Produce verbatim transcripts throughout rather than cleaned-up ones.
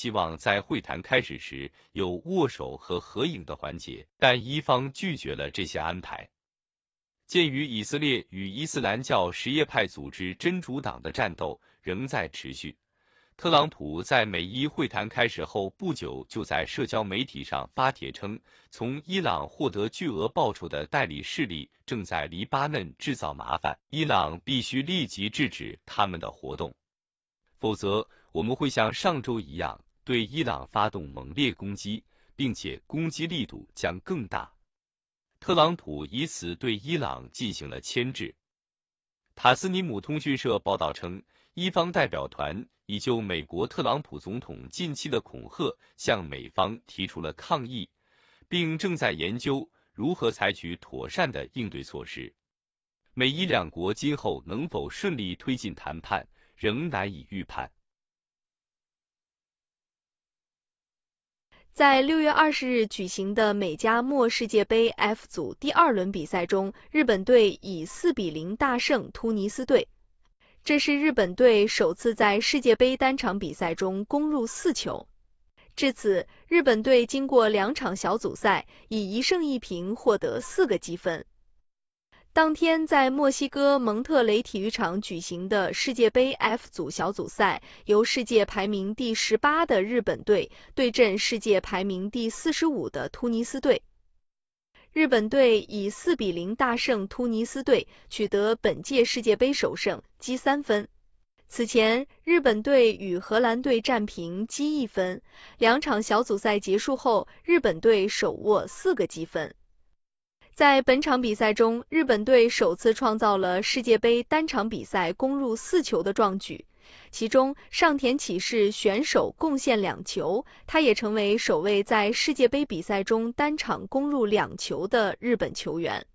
希望在会谈开始时有握手和合影的环节，但伊方拒绝了这些安排。鉴于以色列与伊斯兰教什叶派组织真主党的战斗仍在持续，特朗普在美伊会谈开始后不久就在社交媒体上发帖称，从伊朗获得巨额报酬的代理势力正在黎巴嫩制造麻烦，伊朗必须立即制止他们的活动，否则我们会像上周一样对伊朗发动猛烈攻击，并且攻击力度将更大。特朗普以此对伊朗进行了牵制。塔斯尼姆通讯社报道称，伊方代表团已就美国特朗普总统近期的恐吓向美方提出了抗议，并正在研究如何采取妥善的应对措施。美伊两国今后能否顺利推进谈判，仍难以预判。 在六月二十日举行的美加墨世界杯 F 组第二轮比赛中，日本队以四比零大胜突尼斯队。这是日本队首次在世界杯单场比赛中攻入四球。至此，日本队经过两场小组赛，以一胜一平获得四个积分。当天在墨西哥蒙特雷体育场举行的世界杯 F 组小组赛，由世界排名第十八的日本队对阵世界排名第四十五的突尼斯队。日本队以四比零大胜突尼斯队，取得本届世界杯首胜，积三分。此前，日本队与荷兰队战平，积一分。两场小组赛结束后，日本队手握四个积分。在本场比赛中，日本队首次创造了世界杯单场比赛攻入四球的壮举，其中上田启士选手贡献两球，他也成为首位在世界杯比赛中单场攻入两球的日本球员。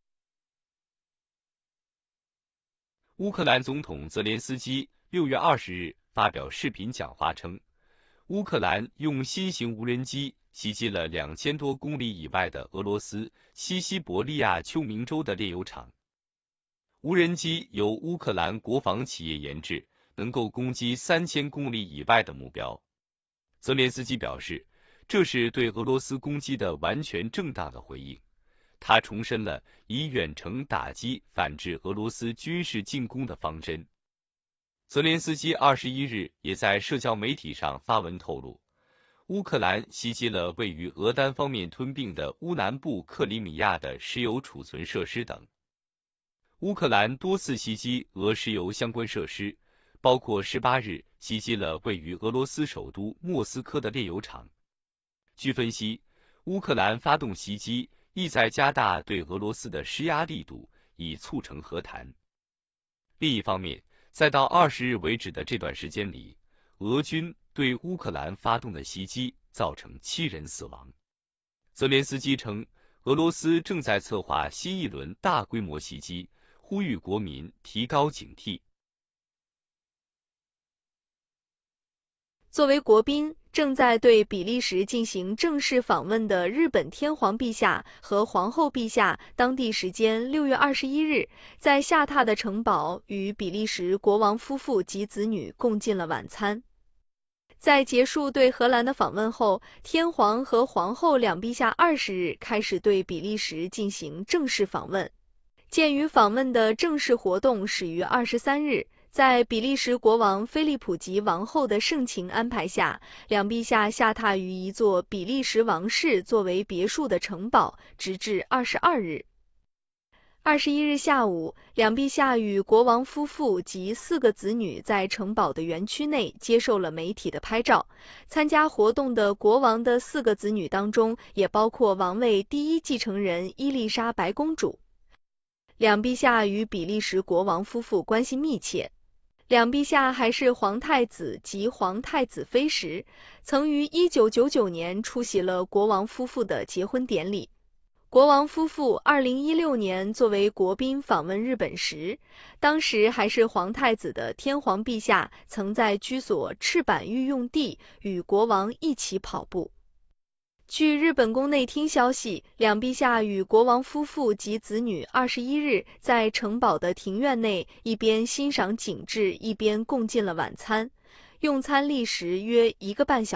乌克兰总统泽连斯基六月二十日发表视频讲话称，乌克兰用新型无人机袭击了两千多公里以外的俄罗斯西西伯利亚丘明州的炼油厂。无人机由乌克兰国防企业研制，能够攻击三千公里以外的目标。泽连斯基表示，这是对俄罗斯攻击的完全正当的回应。他重申了以远程打击反制俄罗斯军事进攻的方针。泽连斯基二十一日也在社交媒体上发文透露，乌克兰袭击了位于俄单方面吞并的乌南部克里米亚的石油储存设施等。乌克兰多次袭击俄石油相关设施，包括十八日袭击了位于俄罗斯首都莫斯科的炼油厂。据分析，乌克兰发动袭击意在加大对俄罗斯的施压力度，以促成和谈。另一方面，再到二十日为止的这段时间里，俄军对乌克兰发动的袭击造成七人死亡。泽连斯基称，俄罗斯正在策划新一轮大规模袭击，呼吁国民提高警惕。 作为国宾，正在对比利时进行正式访问的日本天皇陛下和皇后陛下，当地时间六月二十一日，在下榻的城堡与比利时国王夫妇及子女共进了晚餐。在结束对荷兰的访问后，天皇和皇后两陛下二十日开始对比利时进行正式访问。鉴于访问的正式活动始于二十三日，在比利时国王菲利普及王后的盛情安排下，两陛下下榻于一座比利时王室作为别墅的城堡，直至二十二日。二十一日下午，两陛下与国王夫妇及四个子女在城堡的园区内接受了媒体的拍照。参加活动的国王的四个子女当中，也包括王位第一继承人伊丽莎白公主。两陛下与比利时国王夫妇关系密切。两陛下还是皇太子及皇太子妃时，曾于一九九九年出席了国王夫妇的结婚典礼。国王夫妇二零一六年作为国宾访问日本时，当时还是皇太子的天皇陛下曾在居所赤坂御用地与国王一起跑步。据日本宫内厅消息，两陛下与国王夫妇及子女二十一日在城堡的庭院内一边欣赏景致，一边共进了晚餐，用餐历时约一个半小时。